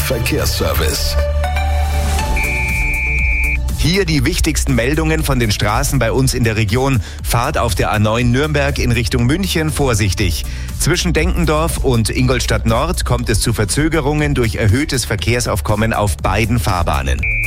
Verkehrsservice. Hier die wichtigsten Meldungen von den Straßen bei uns in der Region. Fahrt auf der A9 Nürnberg in Richtung München vorsichtig. Zwischen Denkendorf und Ingolstadt Nord kommt es zu Verzögerungen durch erhöhtes Verkehrsaufkommen auf beiden Fahrbahnen.